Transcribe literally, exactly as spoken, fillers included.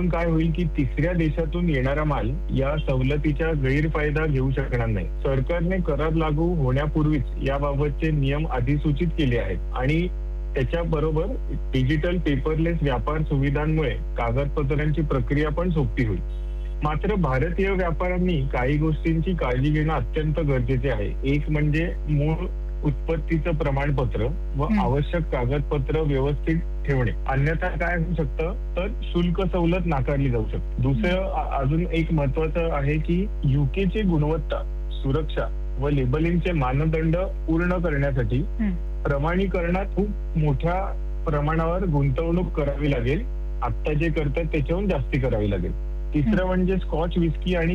काय होईल की तिसऱ्या देशातून येणारा माल या सवलतीचा गैरफायदा घेऊ शकणार नाही. सरकारने करार लागू होण्यापूर्वीच याबाबतचे नियम अधिसूचित केले आहेत आणि त्याच्याबरोबर डिजिटल पेपरलेस व्यापार सुविधांमुळे कागदपत्रांची प्रक्रिया पण सोपी होईल. मात्र भारतीय व्यापाऱ्यांनी काही गोष्टींची काळजी घेणं अत्यंत गरजेचे आहे. एक म्हणजे मूळ उत्पत्तीचं प्रमाणपत्र व हं. आवश्यक कागदपत्र व्यवस्थित ठेवणे. अन्यथा काय होऊ शकतं तर शुल्क सवलत नाकारली जाऊ शकते. दुसरं अ- अजून एक महत्वाचं आहे की युकेची गुणवत्ता, सुरक्षा व लेबलिंगचे मानदंड पूर्ण करण्यासाठी हं. प्रमाणीकरणात खूप मोठ्या प्रमाणावर गुंतवणूक करावी लागेल. आत्ता जे करतात त्याच्याहून जास्ती करावी लागेल. तिसरं म्हणजे स्कॉच विस्की आणि